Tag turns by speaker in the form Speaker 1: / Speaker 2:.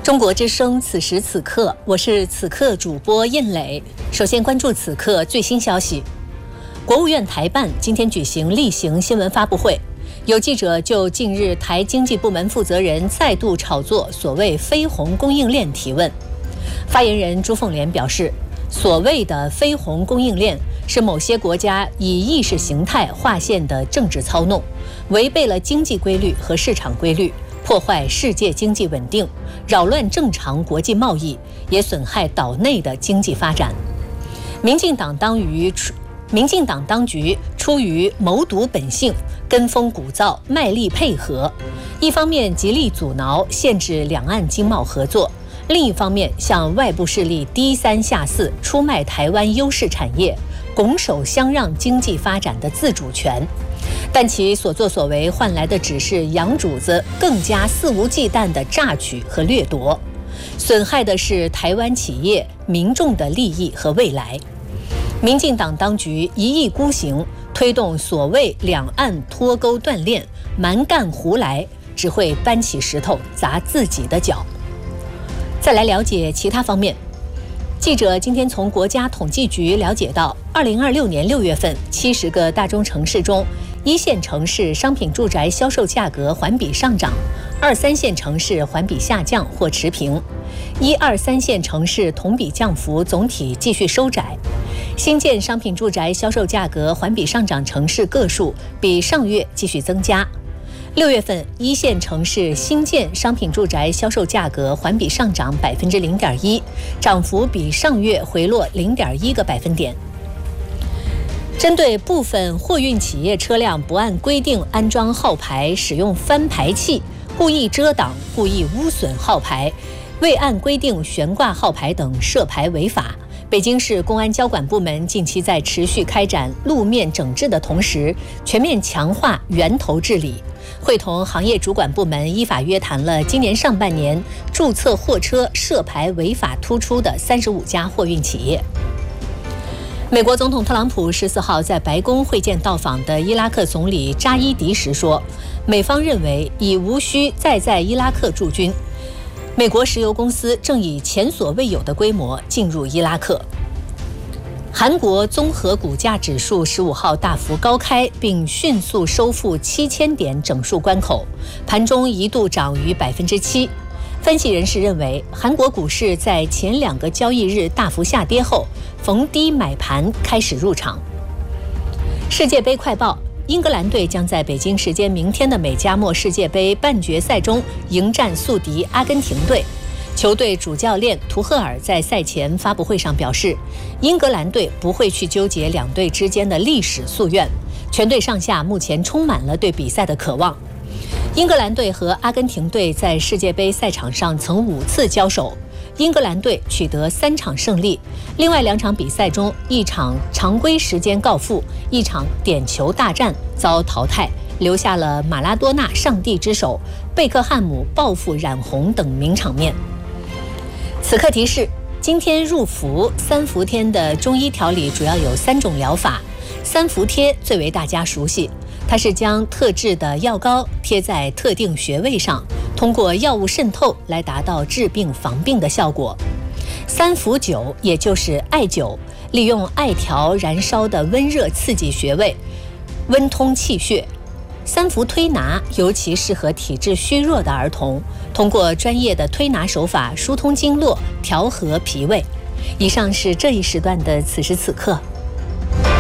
Speaker 1: 中国之声，此时此刻，我是此刻主播燕磊。首先关注此刻最新消息。国务院台办今天举行例行新闻发布会，有记者就近日台经济部门负责人再度炒作所谓非红供应链提问。发言人朱凤莲表示，所谓的非红供应链是某些国家以意识形态划线的政治操弄，违背了经济规律和市场规律，破坏世界经济稳定，扰乱正常国际贸易，也损害岛内的经济发展。民进党当局出于谋独本性，跟风鼓噪，卖力配合，一方面极力阻挠限制两岸经贸合作，另一方面向外部势力低三下四，出卖台湾优势产业，拱手相让经济发展的自主权。但其所作所为换来的只是洋主子更加肆无忌惮的榨取和掠夺，损害的是台湾企业民众的利益和未来。民进党当局一意孤行，推动所谓两岸脱钩断链，蛮干胡来，只会搬起石头砸自己的脚。再来了解其他方面。记者今天从国家统计局了解到，2026年6月份，70个大中城市中，1线城市商品住宅销售价格环比上涨，2、3线城市环比下降或持平，1、2、3线城市同比降幅总体继续收窄。新建商品住宅销售价格环比上涨城市个数比上月继续增加。6月份，1线城市新建商品住宅销售价格环比上涨0.1%，涨幅比上月回落0.1个百分点。针对部分货运企业车辆不按规定安装号牌，使用翻牌器，故意遮挡、故意污损号牌，未按规定悬挂号牌等涉牌违法。北京市公安交管部门近期在持续开展路面整治的同时，全面强化源头治理，会同行业主管部门依法约谈了今年上半年注册货车涉牌违法突出的35家货运企业。美国总统特朗普14号在白宫会见到访的伊拉克总理扎伊迪时说，美方认为已无需再在伊拉克驻军。美国石油公司正以前所未有的规模进入伊拉克。韩国综合股价指数15号大幅高开，并迅速收复7000点整数关口，盘中一度涨逾7%。分析人士认为，韩国股市在前2个交易日大幅下跌后，逢低买盘开始入场。世界杯快报：英格兰队将在北京时间明天的美加墨世界杯半决赛中迎战宿敌阿根廷队。球队主教练图赫尔在赛前发布会上表示，英格兰队不会去纠结两队之间的历史夙愿，全队上下目前充满了对比赛的渴望。英格兰队和阿根廷队在世界杯赛场上曾5次交手，英格兰队取得3场胜利，另外2场比赛中，一场常规时间告负，一场点球大战遭淘汰，留下了马拉多纳上帝之手、贝克汉姆报复染红等名场面。此刻提示：今天入伏3伏天的中医调理主要有3种疗法。3伏贴最为大家熟悉，它是将特制的药膏贴在特定穴位上，通过药物渗透来达到治病防病的效果。3伏灸也就是艾灸，利用艾条燃烧的温热刺激穴位，温通气血。3伏推拿尤其适合体质虚弱的儿童，通过专业的推拿手法疏通经络，调和脾胃。以上是这一时段的此时此刻。